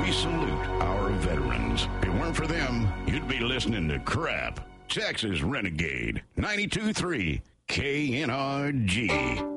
We salute our veterans. If it weren't for them, you'd be listening to crap. Texas Renegade 92.3 KNRG.